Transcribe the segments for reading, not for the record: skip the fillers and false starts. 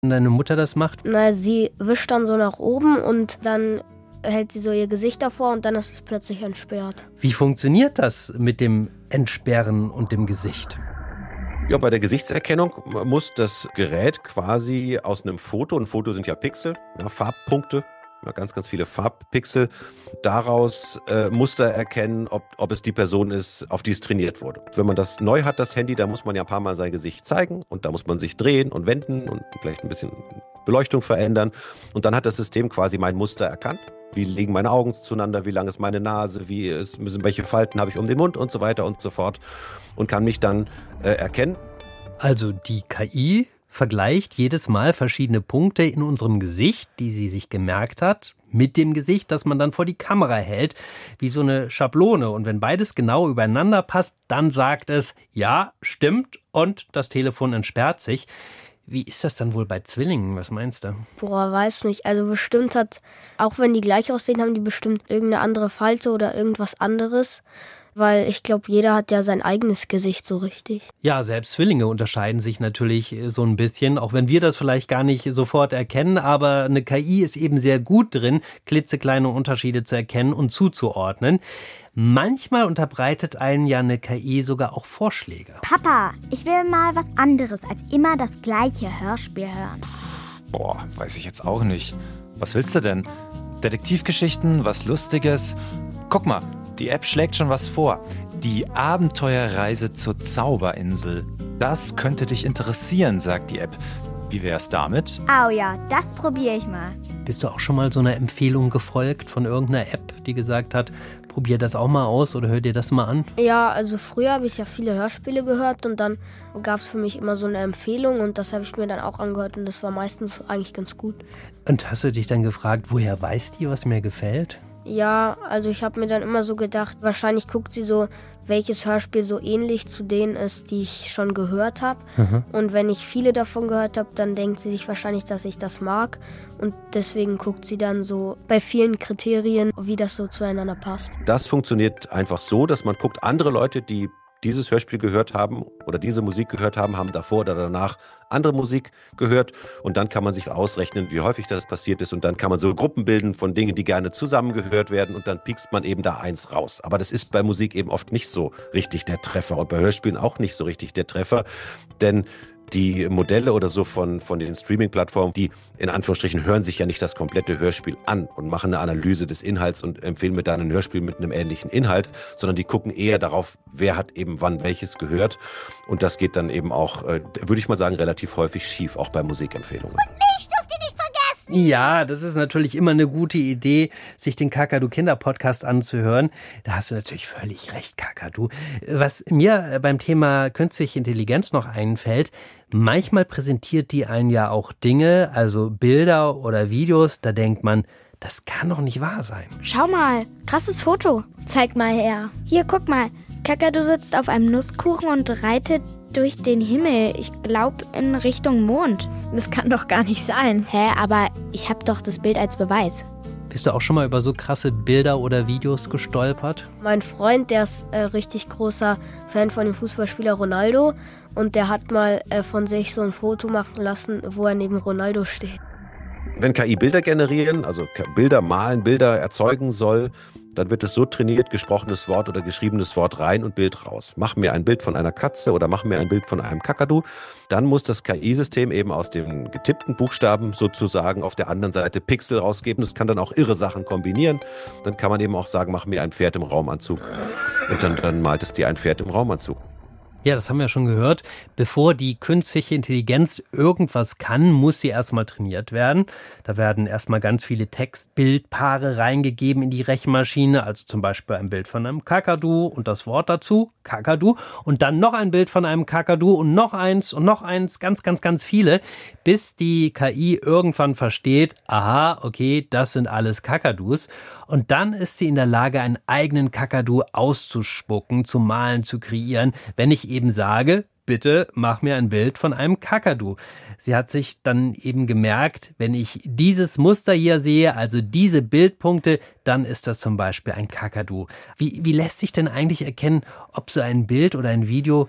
deine Mutter das macht? Na, sie wischt dann so nach oben und dann hält sie so ihr Gesicht davor und dann ist es plötzlich entsperrt. Wie funktioniert das mit dem Entsperren und dem Gesicht? Ja, bei der Gesichtserkennung muss das Gerät quasi aus einem Foto, ein Foto sind ja Pixel, ja, Farbpunkte, ja, ganz, ganz viele Farbpixel, daraus Muster erkennen, ob es die Person ist, auf die es trainiert wurde. Wenn man das neu hat, das Handy, da muss man ja ein paar Mal sein Gesicht zeigen und da muss man sich drehen und wenden und vielleicht ein bisschen Beleuchtung verändern und dann hat das System quasi mein Muster erkannt. Wie liegen meine Augen zueinander, wie lang ist meine Nase, welche Falten habe ich um den Mund und so weiter und so fort und kann mich dann erkennen. Also die KI vergleicht jedes Mal verschiedene Punkte in unserem Gesicht, die sie sich gemerkt hat, mit dem Gesicht, das man dann vor die Kamera hält, wie so eine Schablone. Und wenn beides genau übereinander passt, dann sagt es, ja, stimmt und das Telefon entsperrt sich. Wie ist das dann wohl bei Zwillingen? Was meinst du? Boah, weiß nicht. Also bestimmt auch wenn die gleich aussehen, haben die bestimmt irgendeine andere Falte oder irgendwas anderes. Weil ich glaube, jeder hat ja sein eigenes Gesicht so richtig. Ja, selbst Zwillinge unterscheiden sich natürlich so ein bisschen, auch wenn wir das vielleicht gar nicht sofort erkennen, aber eine KI ist eben sehr gut drin, klitzekleine Unterschiede zu erkennen und zuzuordnen. Manchmal unterbreitet einem ja eine KI sogar auch Vorschläge. Papa, ich will mal was anderes als immer das gleiche Hörspiel hören. Boah, weiß ich jetzt auch nicht. Was willst du denn? Detektivgeschichten, was Lustiges? Guck mal, die App schlägt schon was vor. Die Abenteuerreise zur Zauberinsel. Das könnte dich interessieren, sagt die App. Wie wär's damit? Au ja, das probiere ich mal. Bist du auch schon mal so einer Empfehlung gefolgt von irgendeiner App, die gesagt hat, probier das auch mal aus oder hör dir das mal an? Ja, also früher habe ich ja viele Hörspiele gehört und dann gab es für mich immer so eine Empfehlung und das habe ich mir dann auch angehört und das war meistens eigentlich ganz gut. Und hast du dich dann gefragt, woher weiß die, was mir gefällt? Ja, also ich habe mir dann immer so gedacht, wahrscheinlich guckt sie so, welches Hörspiel so ähnlich zu denen ist, die ich schon gehört habe. Und wenn ich viele davon gehört habe, dann denkt sie sich wahrscheinlich, dass ich das mag. Und deswegen guckt sie dann so bei vielen Kriterien, wie das so zueinander passt. Das funktioniert einfach so, dass man guckt, andere Leute, die dieses Hörspiel gehört haben oder diese Musik gehört haben, haben davor oder danach andere Musik gehört und dann kann man sich ausrechnen, wie häufig das passiert ist und dann kann man so Gruppen bilden von Dingen, die gerne zusammengehört werden und dann piekst man eben da eins raus. Aber das ist bei Musik eben oft nicht so richtig der Treffer und bei Hörspielen auch nicht so richtig der Treffer, denn die Modelle oder so von den Streaming-Plattformen, die in Anführungsstrichen hören sich ja nicht das komplette Hörspiel an und machen eine Analyse des Inhalts und empfehlen mir dann ein Hörspiel mit einem ähnlichen Inhalt, sondern die gucken eher darauf, wer hat eben wann welches gehört. Und das geht dann eben auch, würde ich mal sagen, relativ häufig schief, auch bei Musikempfehlungen. Und mich dürft ihr nicht vergessen! Ja, das ist natürlich immer eine gute Idee, sich den Kakadu-Kinder-Podcast anzuhören. Da hast du natürlich völlig recht, Kakadu. Was mir beim Thema künstliche Intelligenz noch einfällt, manchmal präsentiert die einen ja auch Dinge, also Bilder oder Videos, da denkt man, das kann doch nicht wahr sein. Schau mal, krasses Foto. Zeig mal her. Hier, guck mal. Kakadu sitzt auf einem Nusskuchen und reitet durch den Himmel. Ich glaube in Richtung Mond. Das kann doch gar nicht sein. Hä, aber ich habe doch das Bild als Beweis. Bist du auch schon mal über so krasse Bilder oder Videos gestolpert? Mein Freund, der ist richtig großer Fan von dem Fußballspieler Ronaldo und der hat mal von sich so ein Foto machen lassen, wo er neben Ronaldo steht. Wenn KI Bilder generieren, also Bilder malen, Bilder erzeugen soll, dann wird es so trainiert, gesprochenes Wort oder geschriebenes Wort rein und Bild raus. Mach mir ein Bild von einer Katze oder mach mir ein Bild von einem Kakadu. Dann muss das KI-System eben aus den getippten Buchstaben sozusagen auf der anderen Seite Pixel rausgeben. Das kann dann auch irre Sachen kombinieren. Dann kann man eben auch sagen, mach mir ein Pferd im Raumanzug. Und dann malt es dir ein Pferd im Raumanzug. Ja, das haben wir ja schon gehört. Bevor die künstliche Intelligenz irgendwas kann, muss sie erstmal trainiert werden. Da werden erstmal ganz viele Text-Bild-Paare reingegeben in die Rechenmaschine, also zum Beispiel ein Bild von einem Kakadu und das Wort dazu, Kakadu, und dann noch ein Bild von einem Kakadu und noch eins, ganz, ganz, ganz viele, bis die KI irgendwann versteht, aha, okay, das sind alles Kakadus. Und dann ist sie in der Lage, einen eigenen Kakadu auszuspucken, zu malen, zu kreieren, wenn ich eben sage, bitte mach mir ein Bild von einem Kakadu. Sie hat sich dann eben gemerkt, wenn ich dieses Muster hier sehe, also diese Bildpunkte, dann ist das zum Beispiel ein Kakadu. Wie lässt sich denn eigentlich erkennen, ob so ein Bild oder ein Video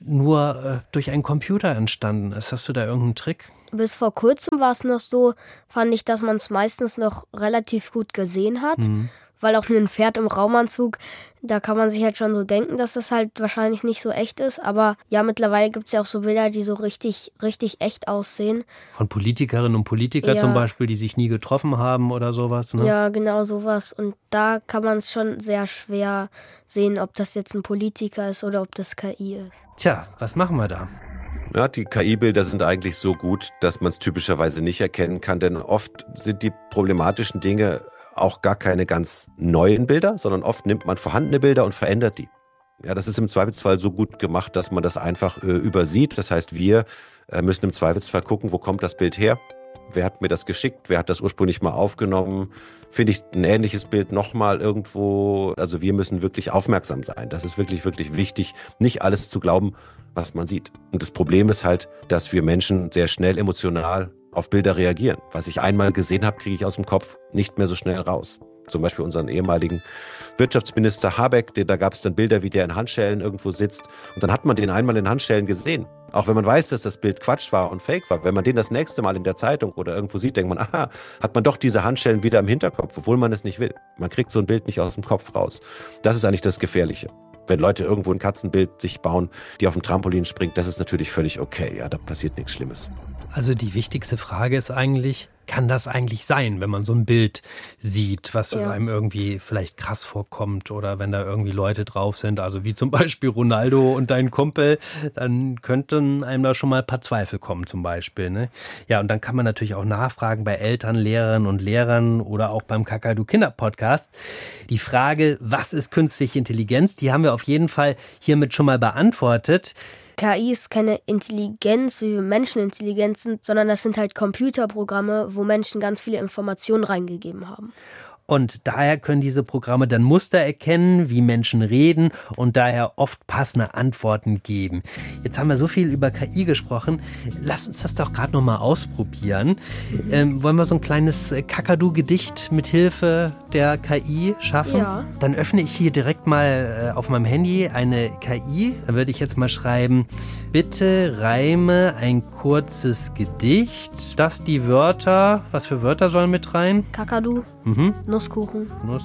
nur durch einen Computer entstanden ist. Hast du da irgendeinen Trick? Bis vor kurzem war es noch so, fand ich, dass man es meistens noch relativ gut gesehen hat. Weil auch ein Pferd im Raumanzug, da kann man sich halt schon so denken, dass das halt wahrscheinlich nicht so echt ist. Aber ja, mittlerweile gibt es ja auch so Bilder, die so richtig echt aussehen. Von Politikerinnen und Politikern zum Beispiel, die sich nie getroffen haben oder sowas, ne? Ja, genau sowas. Und da kann man es schon sehr schwer sehen, ob das jetzt ein Politiker ist oder ob das KI ist. Tja, was machen wir da? Ja, die KI-Bilder sind eigentlich so gut, dass man es typischerweise nicht erkennen kann, denn oft sind die problematischen Dinge auch gar keine ganz neuen Bilder, sondern oft nimmt man vorhandene Bilder und verändert die. Ja, das ist im Zweifelsfall so gut gemacht, dass man das einfach übersieht. Das heißt, wir müssen im Zweifelsfall gucken, wo kommt das Bild her? Wer hat mir das geschickt? Wer hat das ursprünglich mal aufgenommen? Finde ich ein ähnliches Bild nochmal irgendwo? Also wir müssen wirklich aufmerksam sein. Das ist wirklich, wirklich wichtig, nicht alles zu glauben, was man sieht. Und das Problem ist halt, dass wir Menschen sehr schnell emotional auf Bilder reagieren. Was ich einmal gesehen habe, kriege ich aus dem Kopf nicht mehr so schnell raus. Zum Beispiel unseren ehemaligen Wirtschaftsminister Habeck, da gab es dann Bilder, wie der in Handschellen irgendwo sitzt. Und dann hat man den einmal in Handschellen gesehen. Auch wenn man weiß, dass das Bild Quatsch war und Fake war. Wenn man den das nächste Mal in der Zeitung oder irgendwo sieht, denkt man, aha, hat man doch diese Handschellen wieder im Hinterkopf, obwohl man es nicht will. Man kriegt so ein Bild nicht aus dem Kopf raus. Das ist eigentlich das Gefährliche. Wenn Leute irgendwo ein Katzenbild sich bauen, die auf dem Trampolin springt, das ist natürlich völlig okay. Ja, da passiert nichts Schlimmes. Also die wichtigste Frage ist eigentlich, kann das eigentlich sein, wenn man so ein Bild sieht, was einem irgendwie vielleicht krass vorkommt oder wenn da irgendwie Leute drauf sind, also wie zum Beispiel Ronaldo und dein Kumpel, dann könnten einem da schon mal ein paar Zweifel kommen zum Beispiel, ne? Ja, und dann kann man natürlich auch nachfragen bei Eltern, Lehrerinnen und Lehrern oder auch beim Kakadu Kinder-Podcast. Die Frage, was ist künstliche Intelligenz, die haben wir auf jeden Fall hiermit schon mal beantwortet. KI ist keine Intelligenz, wie wir Menschenintelligenz sind, sondern das sind halt Computerprogramme, wo Menschen ganz viele Informationen reingegeben haben. Und daher können diese Programme dann Muster erkennen, wie Menschen reden und daher oft passende Antworten geben. Jetzt haben wir so viel über KI gesprochen. Lass uns das doch gerade noch mal ausprobieren. Wollen wir so ein kleines Kakadu-Gedicht mit Hilfe der KI schaffen? Ja. Dann öffne ich hier direkt mal auf meinem Handy eine KI. Dann würde ich jetzt mal schreiben, bitte reime ein kurzes Gedicht. Das die Wörter, was für Wörter sollen mit rein? Kakadu. Nusskuchen.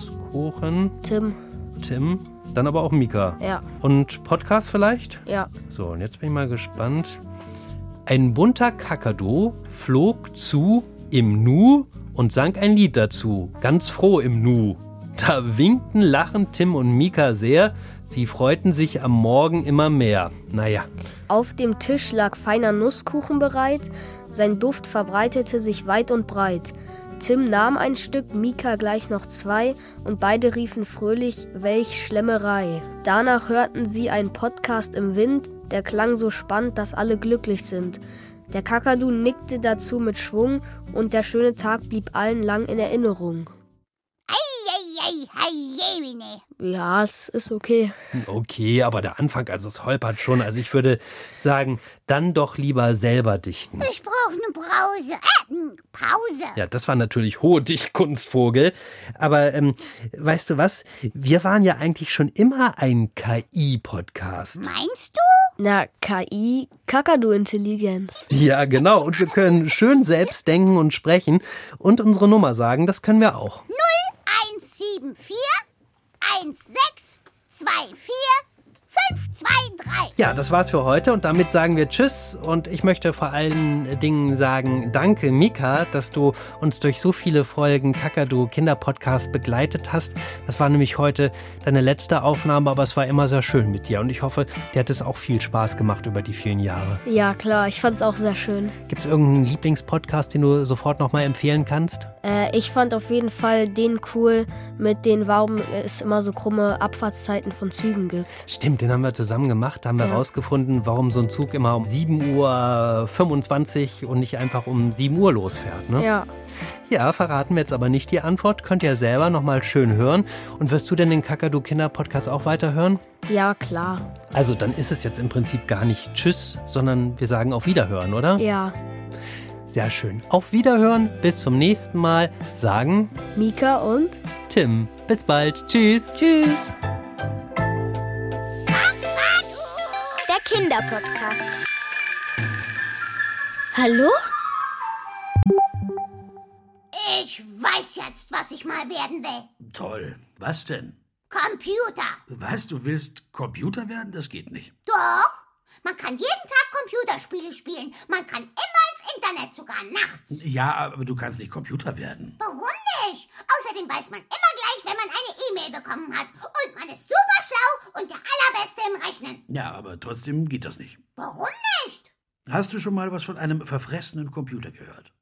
Tim. Dann aber auch Mika. Ja. Und Podcast vielleicht? Ja. So, und jetzt bin ich mal gespannt. Ein bunter Kakadu flog zu im Nu und sang ein Lied dazu, ganz froh im Nu. Da winkten lachend Tim und Mika sehr, sie freuten sich am Morgen immer mehr. Naja. Auf dem Tisch lag feiner Nusskuchen bereit, sein Duft verbreitete sich weit und breit. Tim nahm ein Stück, Mika gleich noch 2 und beide riefen fröhlich, welch Schlemmerei. Danach hörten sie einen Podcast im Wind, der klang so spannend, dass alle glücklich sind. Der Kakadu nickte dazu mit Schwung und der schöne Tag blieb allen lang in Erinnerung. Ja, es ist okay. Okay, aber der Anfang, also es holpert schon. Also ich würde sagen, dann doch lieber selber dichten. Ich brauche eine Pause. Ja, das war natürlich hohe Dichtkunstvogel. Aber weißt du was? Wir waren ja eigentlich schon immer ein KI-Podcast. Meinst du? Na, KI, Kakadu-Intelligenz. Ja, genau. Und wir können schön selbst denken und sprechen und unsere Nummer sagen. Das können wir auch. 0174 1624 523. Ja, das war's für heute und damit sagen wir Tschüss und ich möchte vor allen Dingen sagen, danke Mika, dass du uns durch so viele Folgen Kakadu Kinderpodcast begleitet hast. Das war nämlich heute deine letzte Aufnahme, aber es war immer sehr schön mit dir und ich hoffe, dir hat es auch viel Spaß gemacht über die vielen Jahre. Ja, klar, ich fand's auch sehr schön. Gibt's irgendeinen Lieblingspodcast, den du sofort nochmal empfehlen kannst? Ich fand auf jeden Fall den cool mit den, warum es immer so krumme Abfahrtszeiten von Zügen gibt. Stimmt, den haben wir zusammen gemacht, da haben wir herausgefunden, warum so ein Zug immer um 7:25 Uhr und nicht einfach um 7 Uhr losfährt. Ne? Ja. Ja, verraten wir jetzt aber nicht die Antwort, könnt ihr selber nochmal schön hören. Und wirst du denn den Kakadu Kinder-Podcast auch weiterhören? Ja, klar. Also dann ist es jetzt im Prinzip gar nicht Tschüss, sondern wir sagen auf Wiederhören, oder? Ja. Sehr schön. Auf Wiederhören, bis zum nächsten Mal, sagen Mika und Tim. Bis bald. Tschüss. Tschüss. Der Kinderpodcast. Hallo? Ich weiß jetzt, was ich mal werden will. Toll. Was denn? Computer. Was, du willst Computer werden? Das geht nicht. Doch. Man kann jeden Tag Computerspiele spielen. Man kann immer ins Internet, sogar nachts. Ja, aber du kannst nicht Computer werden. Warum nicht? Außerdem weiß man immer gleich, wenn man eine E-Mail bekommen hat. Und man ist super schlau und der Allerbeste im Rechnen. Ja, aber trotzdem geht das nicht. Warum nicht? Hast du schon mal was von einem verfressenen Computer gehört?